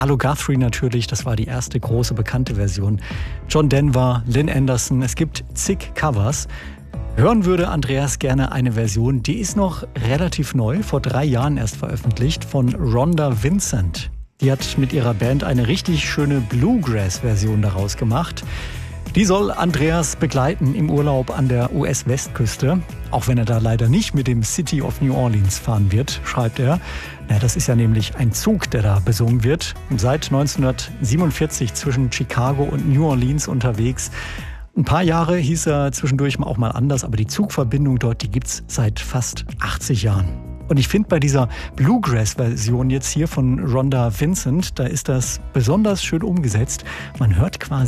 Hallo Guthrie natürlich, das war die erste große bekannte Version. John Denver, Lynn Anderson, es gibt zig Covers. Hören würde Andreas gerne eine Version, die ist noch relativ neu, vor 3 Jahren erst veröffentlicht, von Rhonda Vincent. Die hat mit ihrer Band eine richtig schöne Bluegrass-Version daraus gemacht. Die soll Andreas begleiten im Urlaub an der US-Westküste. Auch wenn er da leider nicht mit dem City of New Orleans fahren wird, schreibt er. Ja, das ist ja nämlich ein Zug, der da besungen wird. Seit 1947 zwischen Chicago und New Orleans unterwegs. Ein paar Jahre hieß er zwischendurch auch mal anders, aber die Zugverbindung dort, die gibt's seit fast 80 Jahren. Und ich finde bei dieser Bluegrass-Version jetzt hier von Rhonda Vincent, da ist das besonders schön umgesetzt. Man hört quasi